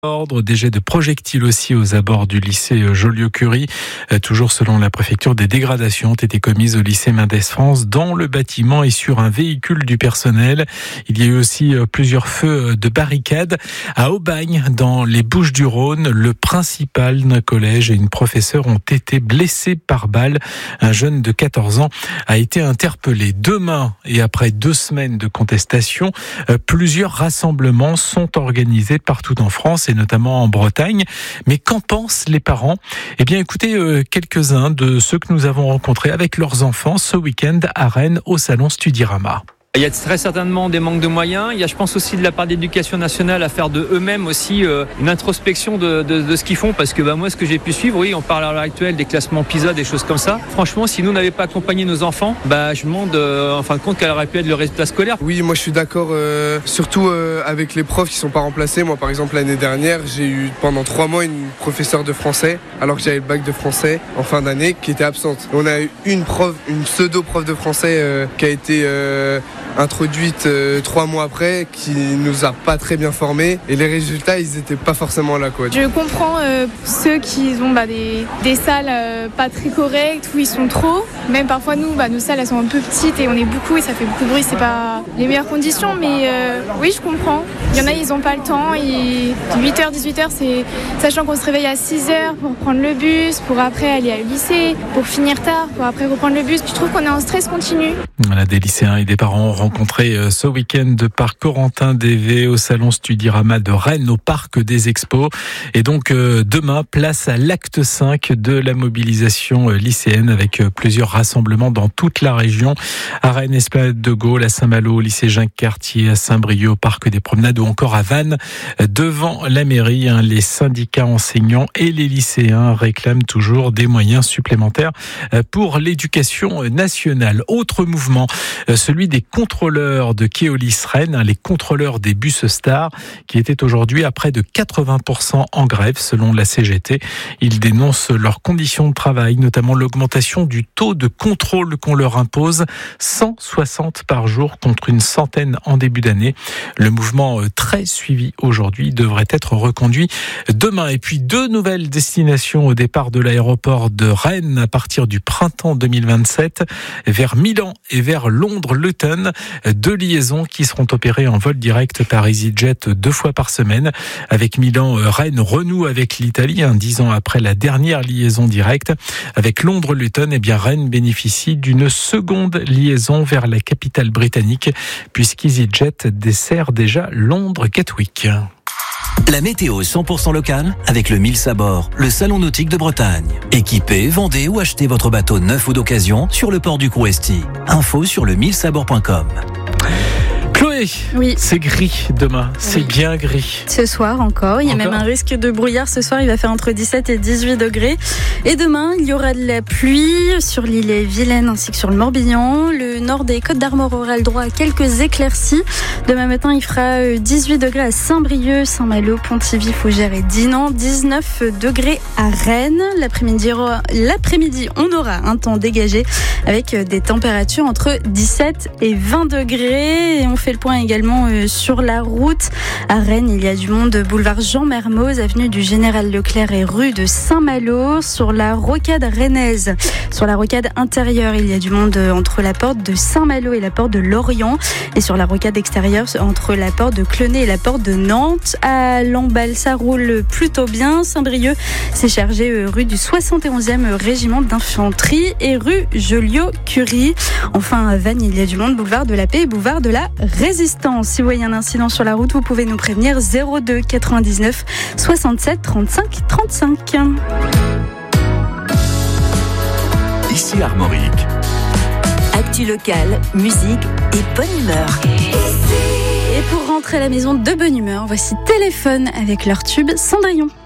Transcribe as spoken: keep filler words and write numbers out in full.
Ordre, des jets de projectiles aussi aux abords du lycée Joliot-Curie. Toujours selon la préfecture, des dégradations ont été commises au lycée Mendès-France dans le bâtiment et sur un véhicule du personnel. Il y a eu aussi plusieurs feux de barricades à Aubagne, dans les Bouches-du-Rhône. Le principal d'un collège et une professeure ont été blessés par balle. Un jeune de quatorze ans a été interpellé. Demain, et après deux semaines de contestation, plusieurs rassemblements sont organisés partout en France et notamment en Bretagne. Mais qu'en pensent les parents ? Eh bien, écoutez euh, quelques-uns de ceux que nous avons rencontrés avec leurs enfants ce week-end à Rennes au salon Studirama. Il y a très certainement des manques de moyens. Il y a, je pense aussi de la part de l'Éducation nationale à faire de eux-mêmes aussi euh, une introspection de, de, de ce qu'ils font. Parce que bah, moi, ce que j'ai pu suivre, oui, on parle à l'heure actuelle des classements PISA, des choses comme ça. Franchement, si nous n'avions pas accompagné nos enfants, bah, je me demande euh, en fin de compte quel aurait pu être le résultat scolaire. Oui, moi je suis d'accord, euh, surtout euh, avec les profs qui sont pas remplacés. Moi, par exemple, l'année dernière, j'ai eu pendant trois mois une professeure de français, alors que j'avais le bac de français en fin d'année, qui était absente. On a eu une prof, une pseudo-prof de français euh, qui a été euh, introduite euh, trois mois après, qui nous a pas très bien formés, et les résultats ils étaient pas forcément là quoi. Je comprends euh, ceux qui ont bah, des, des salles euh, pas très correctes, où ils sont trop, même parfois nous bah, nos salles elles sont un peu petites et on est beaucoup et ça fait beaucoup de bruit, c'est pas les meilleures conditions, mais euh, oui je comprends. Il y en a ils ont pas le temps, et huit heures dix-huit heures c'est sachant qu'on se réveille à six heures pour prendre le bus, pour après aller au lycée, pour finir tard, pour après reprendre le bus. Je trouve qu'on est en stress continu. Voilà, des lycéens et des parents rencontrés ce week-end de par Corentin Dévé au salon Studirama de Rennes au parc des Expos. Et donc euh, demain, place à l'acte cinq de la mobilisation lycéenne avec plusieurs rassemblements dans toute la région. À Rennes, Esplanade de Gaulle, à Saint-Malo, au lycée Jacques-Cartier, à Saint-Brieuc, au parc des Promenades ou encore à Vannes, devant la mairie. Hein, les syndicats enseignants et les lycéens réclament toujours des moyens supplémentaires pour l'éducation nationale. Autre mouvement, celui des contrôleurs de Keolis Rennes, les contrôleurs des bus stars, qui étaient aujourd'hui à près de quatre-vingts pour cent en grève selon la C G T. Ils dénoncent leurs conditions de travail, notamment l'augmentation du taux de contrôle qu'on leur impose, cent soixante par jour contre une centaine en début d'année. Le mouvement très suivi aujourd'hui devrait être reconduit demain. Et puis deux nouvelles destinations au départ de l'aéroport de Rennes à partir du printemps deux mille vingt-sept, vers Milan et vers Londres-Luton. Deux liaisons qui seront opérées en vol direct par EasyJet deux fois par semaine. Avec Milan, Rennes renoue avec l'Italie, hein, dix ans après la dernière liaison directe. Avec Londres-Luton, eh bien Rennes bénéficie d'une seconde liaison vers la capitale britannique, puisqu'EasyJet dessert déjà Londres-Gatwick. La météo cent pour cent locale avec le Mille Sabord, le salon nautique de Bretagne. Équipez, vendez ou achetez votre bateau neuf ou d'occasion sur le port du Crouesty. Info sur le mille sabord point com. Chloé, oui. C'est gris demain, c'est oui. Bien gris. Ce soir encore, il y a encore même un risque de brouillard. Ce soir, il va faire entre dix-sept et dix-huit degrés. Et demain, il y aura de la pluie sur l'île Vilaine ainsi que sur le Morbihan. Le nord des Côtes d'Armor aura le droit à quelques éclaircies. Demain matin, il fera dix-huit degrés à Saint-Brieuc, Saint-Malo, Pontivy, Fougères et Dinan. dix-neuf degrés à Rennes. L'après-midi, l'après-midi, on aura un temps dégagé avec des températures entre dix-sept et vingt degrés. Et on fait le point également euh, sur la route. À Rennes, il y a du monde, boulevard Jean Mermoz, avenue du Général Leclerc et rue de Saint-Malo. Sur la rocade rennaise, sur la rocade intérieure, il y a du monde entre la porte de Saint-Malo et la porte de Lorient. Et sur la rocade extérieure, entre la porte de Clenay et la porte de Nantes. À Lamballe, ça roule plutôt bien. Saint-Brieuc, c'est chargé euh, rue du soixante et onzième régiment d'infanterie et rue Joliot-Curie. Enfin, à Vannes, il y a du monde, boulevard de la Paix et boulevard de la Résistance. Si vous voyez un incident sur la route, vous pouvez nous prévenir zéro deux quatre-vingt-dix-neuf soixante-sept trente-cinq trente-cinq. Ici Armorique. Actu locale, musique et bonne humeur. Et pour rentrer à la maison de bonne humeur, voici Téléphone avec leur tube Cendrillon.